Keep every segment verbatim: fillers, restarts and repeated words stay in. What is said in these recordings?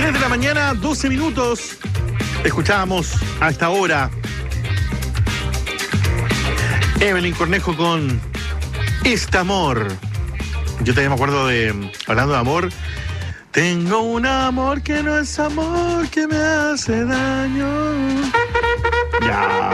tres de la mañana, doce minutos. Escuchábamos a esta hora Evelyn Cornejo con Este Amor. Yo también me acuerdo de, hablando de amor, tengo un amor que no es amor, que me hace daño. Ya.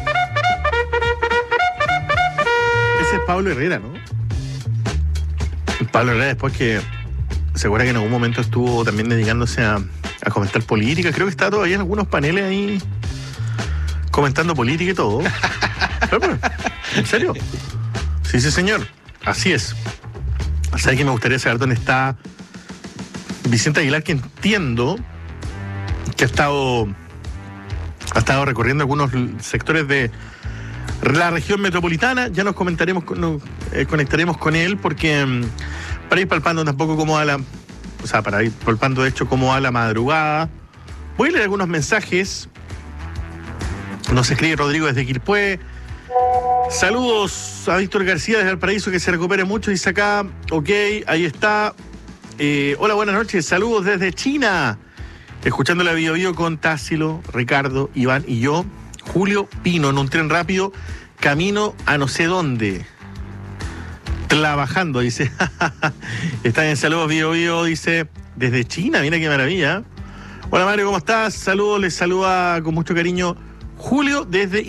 Ese es Pablo Herrera, ¿no? Pablo Herrera, después que se acuerda que en algún momento estuvo también dedicándose a, a comentar política. Creo que está todavía en algunos paneles ahí comentando política y todo. Pero, ¿en serio? Sí, sí, señor. Así es. ¿Sabe que me gustaría saber dónde está Vicente Aguilar, que entiendo que ha estado, ha estado recorriendo algunos sectores de la región metropolitana? Ya nos comentaremos, nos eh, conectaremos con él, porque um, para ir palpando tampoco cómo va la, o sea, para ir palpando de hecho cómo va la madrugada. Voy a leer algunos mensajes. Nos escribe Rodrigo desde Quilpué. Saludos a Víctor García desde Valparaíso, que se recupere mucho. Dice acá, ok, ahí está. Eh, hola, buenas noches. Saludos desde China. Escuchando la Bio Bio con Tácilo, Ricardo, Iván y yo. Julio Pino en un tren rápido, camino a no sé dónde. Trabajando, dice. Está bien, saludos Bio Bio, dice, desde China, mira qué maravilla. Hola Mario, ¿cómo estás? Saludos, les saluda con mucho cariño Julio desde